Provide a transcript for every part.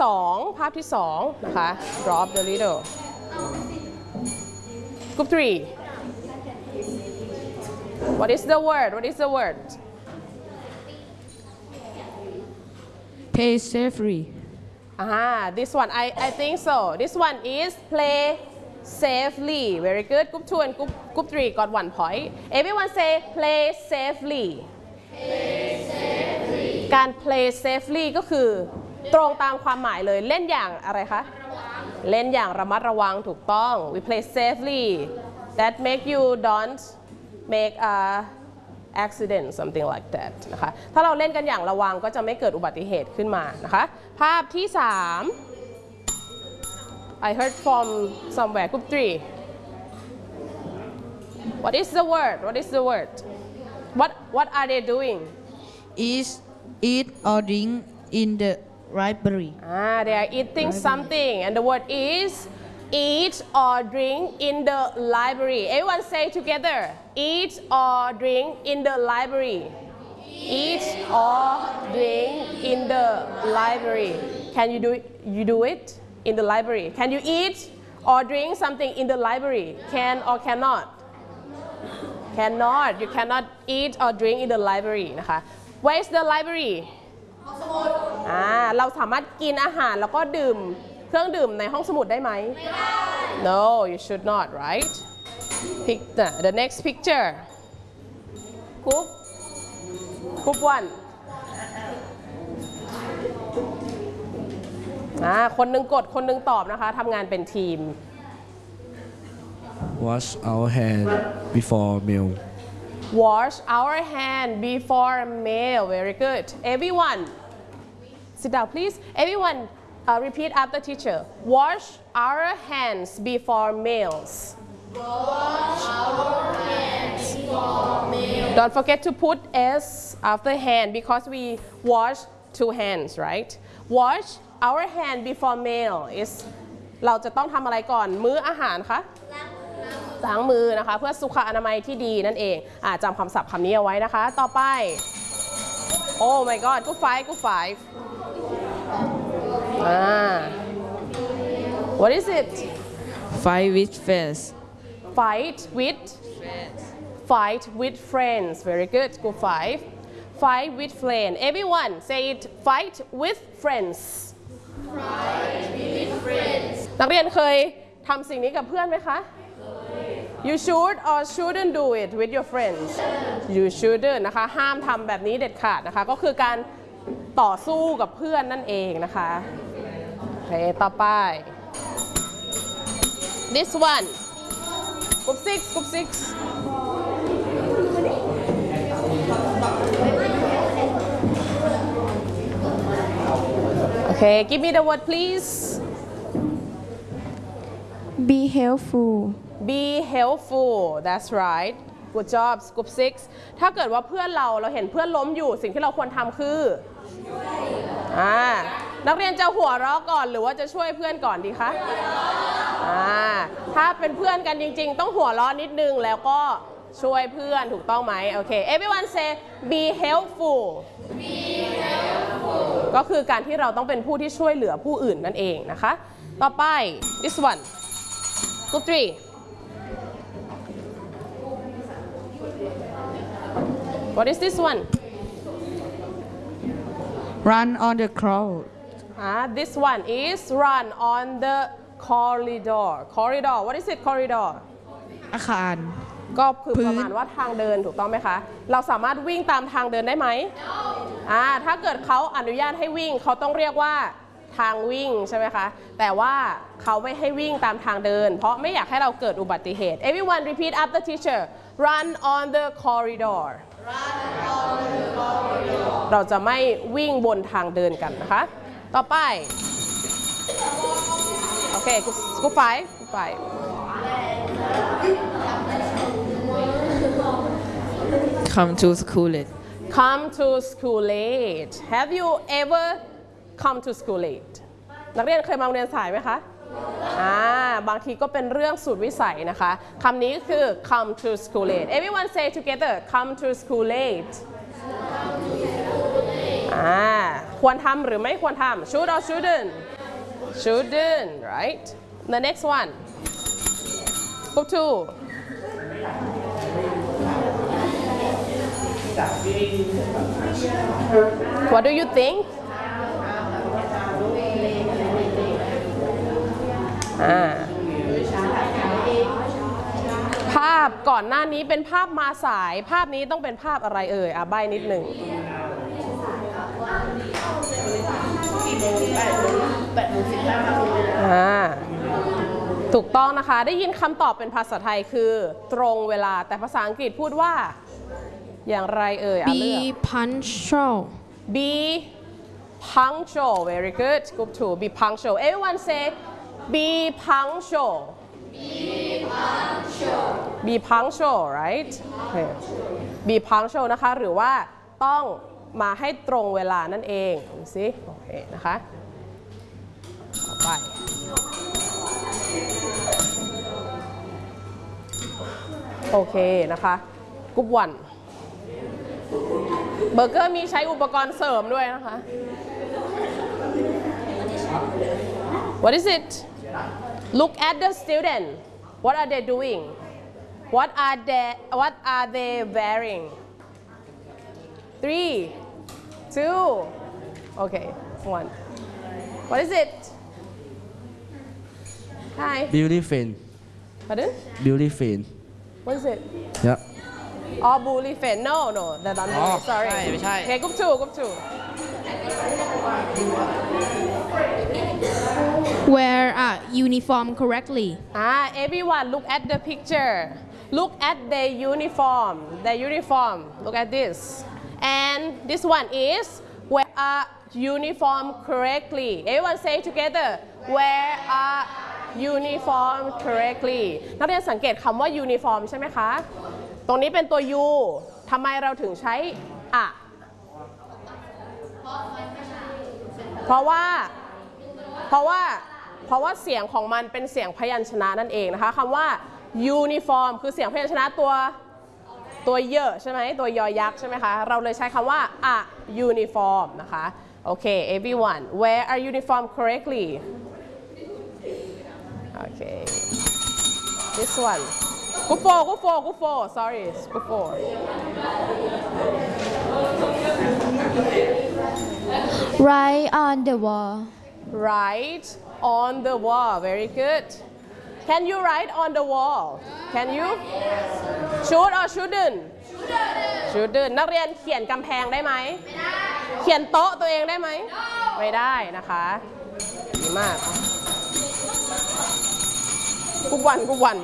2ภาพที่2นะคะ drop the needle group 3 what is the word Play safely. This one I think so this one is play safely very good group 2 and group 3 got 1 point everyone say play safely การ play safely ก็คือตรงตามความหมายเลยเล่นอย่างอะไรคะเล่นอย่างระมัดระวังถูกต้อง we play safely that make you don't make a accident something like that นะคะถ้าเราเล่นกันอย่างระวังก็จะไม่เกิดอุบัติเหตุขึ้นมานะคะภาพที่3 I heard from somewhere group 3 what is the word what are they doing Eat or drink in the library. They are eating something and the word is eat or drink in the library everyone say together eat or drink in the library eat or drink in the library can you do it in the library can you eat or drink something in the library can or cannot you cannot eat or drink in the library นะคะ where is the library เราสามารถกินอาหารแล้วก็ดื่มเครื่องดื่มในห้องสมุดได้ไหม No you should not right pick the next picture group 1คนหนึ่งกดคนหนึ่งตอบนะคะทำงานเป็นทีม Wash our hand before meal. Wash our hand before meal. Very good. Everyone, sit down, please. Everyone, repeat after teacher. Wash our hands before meals. Wash our hands before meals. Don't forget to put S after hand because we wash 2 hands, right? Wash our hand before meal is เราจะต้องทำอะไรก่อนมื้ออาหารคะล้างมือนะคะเพื่อสุขอนามัยที่ดีนั่นเองจำคำศัพท์คำนี้เอาไว้นะคะต่อไป Oh my God good five What is it Fight with friends. Fight with friends very good good fight with friends everyone say it fight with friends นักเรียนเคยทำสิ่งนี้กับเพื่อนไหมคะ You should or shouldn't do it with your friends You shouldn't นะคะห้ามทำแบบนี้เด็ดขาดนะคะก็คือการต่อสู้กับเพื่อนนั่นเองนะคะโอเคต่อไป This one group 6 Okay give me the word please Be helpful that's right good job group 6ถ้าเกิดว่าเพื่อนเราเห็นเพื่อนล้มอยู่สิ่งที่เราควรทำคือนักเรียนจะหัวเราะก่อนหรือว่าจะช่วยเพื่อนก่อนดีคะถ้าเป็นเพื่อนกันจริงๆต้องหัวเราะนิดนึงแล้วก็ช่วยเพื่อนถูกต้องไหมโอเค everyone say be helpful ก็คือการที่เราต้องเป็นผู้ที่ช่วยเหลือผู้อื่นนั่นเองนะคะต่อไป this one group 3 What is this one Run on the crowd. This one is run on the corridor What is it corridor อาคารก็คือประมาณว่าทางเดินถูกต้องไหมคะเราสามารถวิ่งตามทางเดินได้ไหมถ้าเกิดเขาอนุญาตให้วิ่งเขาต้องเรียกว่าทางวิ่งใช่ไหมคะแต่ว่าเขาไม่ให้วิ่งตามทางเดินเพราะไม่อยากให้เราเกิดอุบัติเหตุ Everyone repeat after teacher Run on the corridor เราจะไม่วิ่งบนทางเดินกันนะคะต่อไปโอเคกูไฟ Come to school late. Come to school late. Have you ever come to school late? นักเรียนเคยมาโรงเรียนสายไหมคะบางทีก็เป็นเรื่องสุดวิสัยนะคะคำนี้คือ come to school late. Everyone say together come to school late. ควรทำหรือไม่ควรทำ should or shouldn't shouldn't, right? The next one. Group 2. What do you think? ภาพก่อนหน้านี้เป็นภาพมาสายภาพนี้ต้องเป็นภาพอะไรเอ่ยใบ้นิดหนึ่งถูกต้องนะคะได้ยินคำตอบเป็นภาษาไทยคือตรงเวลาแต่ภาษาอังกฤษพูดว่าอย่างไรเอ่ย Be punctual. Be punctual. Very good. Group 2. Be punctual. Everyone say be punctual. Be punctual, right? Okay. Be punctual นะคะหรือว่าต้องมาให้ตรงเวลานั่นเองดูสิโอเคนะคะต่อไปโอเคนะคะกรุ๊ป 1เบอร์เกอร์มีใช้อุปกรณ์เสริมด้วยนะคะ What is it? Look at the student. What are they doing? What are they wearing? 3, 2, okay, 1. What is it? Hi. Beauty fan. Pardon? Beauty fan. What is it? Yep. Oh, bully fan. No, that's not bully. Sorry. ไม่ใช่ Okay, group 2, group 2. Wear a uniform correctly. Everyone look at the picture. Look at their uniform. Their uniform. Look at this. And this one is wear a uniform correctly. Everyone say together. Wear a uniform correctly. นักเรียนสังเกตคำว่า uniform ใช่ไหมคะ ตรงนี้เป็นตัว U ทำไมเราถึงใช้อะ เพราะว่าเสียงของมันเป็นเสียงพยัญชนะนั่นเองนะคะคำว่า uniform คือเสียงพยัญชนะตัวเยอะใช่ไหมตัวยอยักษ์ใช่ไหมคะเราเลยใช้คำว่า a uniform นะคะโอเค everyone wear a uniform correctly okay this one group 4 sorry group 4 Write on the wall. Write on the wall. Very good. Can you write on the wall? Can you? Should or shouldn't? Shouldn't. นักเรียนเขียนกำแพงได้ไหมไม่ได้เขียนโต๊ะตัวเองได้ไหมไม่ได้นะคะดีมากกุ๊บวัน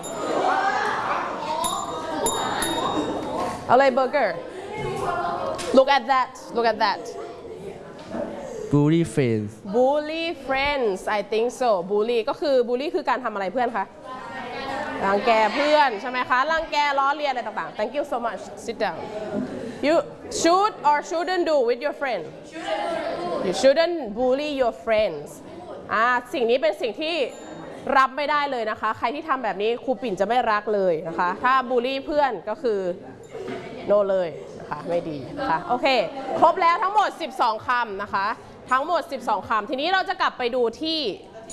อะไรเบอร์เกอร์ Look at that Bully friends. Bully friends I think so Bully ก็คือ Bully คือการทำอะไรเพื่อนคะรังแกเพื่อนใช่ไหมคะรังแกล้อเลียนอะไรต่างๆ Thank you so much sit down You should or shouldn't do with your friend You shouldn't bully your friends สิ่งนี้เป็นสิ่งที่รับไม่ได้เลยนะคะใครที่ทำแบบนี้ครูปิ่นจะไม่รักเลยนะคะถ้าบูลลี่เพื่อนก็คือ no เลยนะคะไม่ดีนะคะโอเคครบแล้วทั้งหมด12คำนะคะทั้งหมด12คำทีนี้เราจะกลับไปดูที่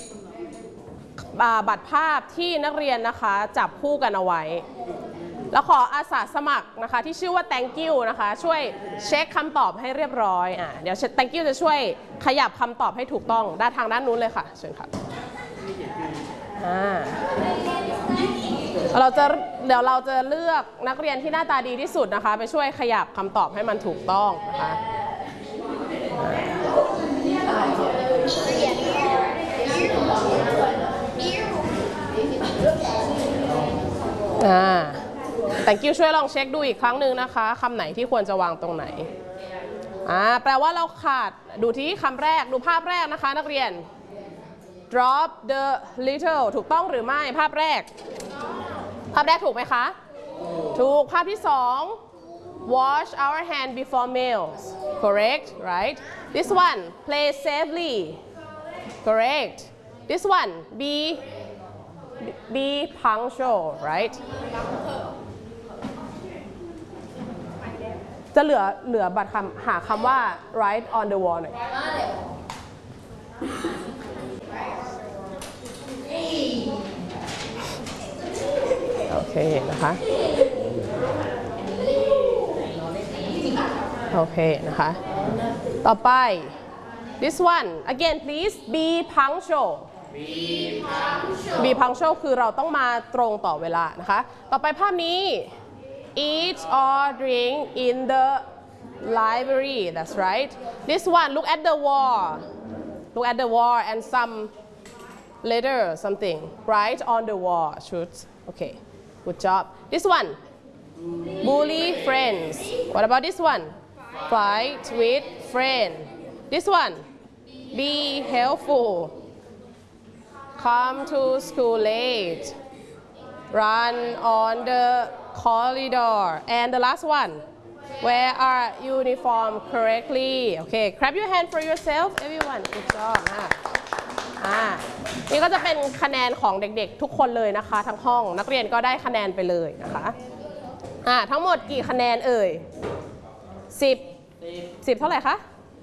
บัตรภาพที่นักเรียนนะคะจับคู่กันเอาไว้แล้วขออาสาสมัครนะคะที่ชื่อว่า thank you นะคะช่วยเช็คคำตอบให้เรียบร้อยเดี๋ยว thank you จะช่วยขยับคำตอบให้ถูกต้องด้านทางด้านนู้นเลยค่ะเชิญค่ะเดี๋ยวเราจะเลือกนักเรียนที่หน้าตาดีที่สุดนะคะไปช่วยขยับคำตอบให้มันถูกต้องนะคะthank you ช่วยลองเช็คดูอีกครั้งหนึ่งนะคะคำไหนที่ควรจะวางตรงไหนแปลว่าเราขาดดูที่คำแรกดูภาพแรกนะคะนักเรียน drop the little ถูกต้องหรือไม่ภาพแรกถูกไหมคะถูกภาพที่2 wash our hand before meals correct right this one play safely correct this one be punctual right จะเหลือบัตรหาคำว่า write on the wall หน่อยนะคะโอเคนะคะต่อไป this one again please be punctual be punctual คือเราต้องมาตรงต่อเวลานะคะต่อไปภาพนี้ eat or drink in the library that's right this one look at the wall and some letter something write on the wall should okay good job this one bully friends what about this one fight with friend this one be helpful come to school late run on the corridor and the last one wear our uniform correctly okay clap your hand for yourself everyone good job นี่ก็จะเป็นคะแนนของเด็กๆทุกคนเลยนะคะทั้งห้องนักเรียนก็ได้คะแนนไปเลยนะคะทั้งหมดกี่คะแนนเอ่ย10เท่าไหร่คะ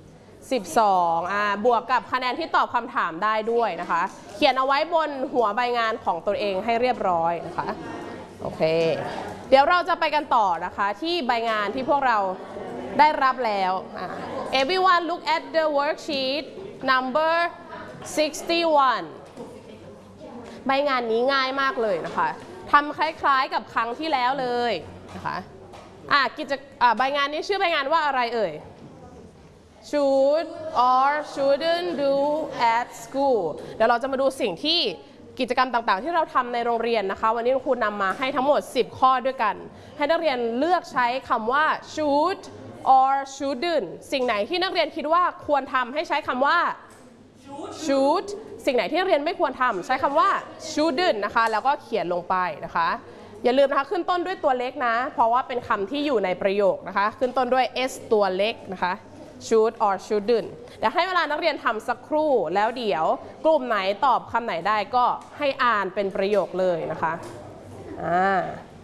12บวกกับคะแนนที่ตอบคำถามได้ด้วยนะคะเขียนเอาไว้บนหัวใบงานของตัวเองให้เรียบร้อยนะคะโอเคเดี๋ยวเราจะไปกันต่อนะคะที่ใบงานที่พวกเราได้รับแล้ว everyone look at the worksheet number 61ใบงานนี้ง่ายมากเลยนะคะทำคล้ายๆกับครั้งที่แล้วเลยนะคะใบงานนี้ชื่อใบงานว่าอะไรเอ่ย should or shouldn't do at school เดี๋ยวเราจะมาดูสิ่งที่กิจกรรมต่างๆที่เราทำในโรงเรียนนะคะวันนี้ครูนำมาให้ทั้งหมด10ข้อด้วยกันให้นักเรียนเลือกใช้คำว่า should or shouldn't สิ่งไหนที่นักเรียนคิดว่าควรทำให้ใช้คำว่า should สิ่งไหนที่นักเรียนไม่ควรทำใช้คำว่า shouldn't นะคะแล้วก็เขียนลงไปนะคะอย่าลืมนะคะขึ้นต้นด้วยตัวเล็กนะเพราะว่าเป็นคำที่อยู่ในประโยคนะคะขึ้นต้นด้วย s ตัวเล็กนะคะ should or shouldn't เดี๋ยวให้เวลานักเรียนทำสักครู่แล้วเดี๋ยวกลุ่มไหนตอบคำไหนได้ก็ให้อ่านเป็นประโยคเลยนะคะ